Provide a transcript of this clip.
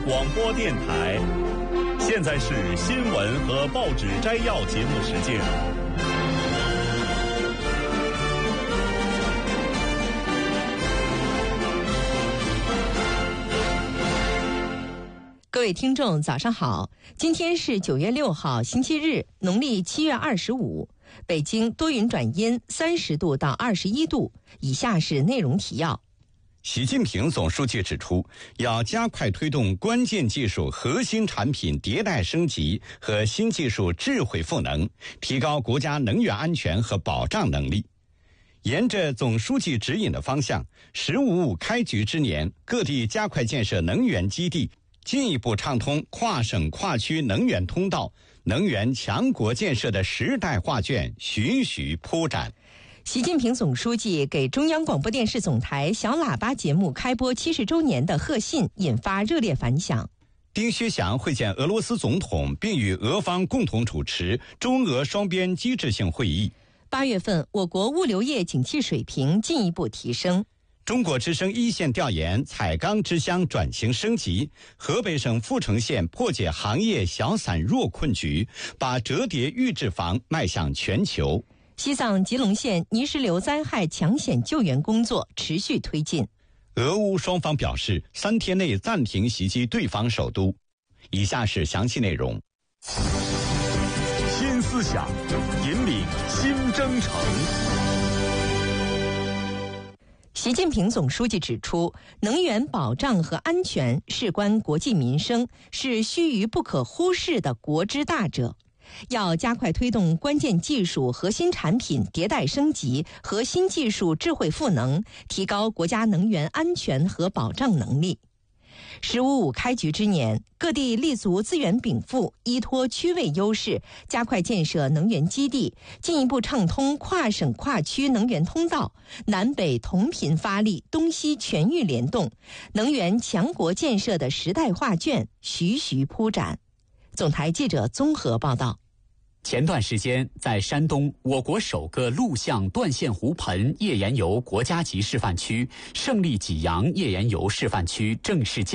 广播电台，现在是新闻和报纸摘要节目时间。 各位听众早上好，今天是9月6号星期日，农历7月25，北京多云转阴，30度到21度。以下是内容提要。 习近平总书记指出，要加快推动关键技术核心产品迭代升级和新技术智慧赋能，提高国家能源安全和保障能力。沿着总书记指引的方向，“15+5”开局之年，各地加快建设能源基地，进一步畅通跨省跨区能源通道，能源强国建设的时代画卷徐徐铺展。 习近平总书记给中央广播电视总台小喇叭节目开播70周年的贺信引发热烈反响。 丁薛祥会见俄罗斯总统，并与俄方共同主持中俄双边机制性会议。 8月份，我国物流业景气水平进一步提升。 中国之声一线调研彩钢之乡转型升级，河北省阜成县破解行业小散弱困局，把折叠预制房迈向全球。 西藏吉隆县泥石流灾害抢险救援工作持续推进。 俄乌双方表示3天内暂停袭击对方首都。以下是详细内容。 新思想引领新征程。 习近平总书记指出，能源保障和安全事关国计民生，是须臾不可忽视的国之大者。要加快推动关键技术核心产品迭代升级和新技术智慧赋能，提高国家能源安全和保障能力。“15+5”开局之年，各地立足资源禀赋，依托区位优势，加快建设能源基地，进一步畅通跨省跨区能源通道，南北同频发力，东西全域联动，能源强国建设的时代画卷徐徐铺展。总台记者综合报道。 前段时间，在山东，我国首个陆相断线湖盆页岩油国家级示范区——胜利济阳页岩油示范区正式建